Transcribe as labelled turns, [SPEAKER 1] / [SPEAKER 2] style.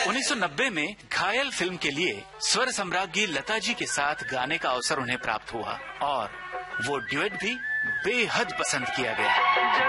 [SPEAKER 1] 1990 में घायल फिल्म के लिए स्वर सम्राज्ञी लता जी के साथ गाने का अवसर उन्हें प्राप्त हुआ और वो ड्यूएट भी बेहद पसंद किया गया।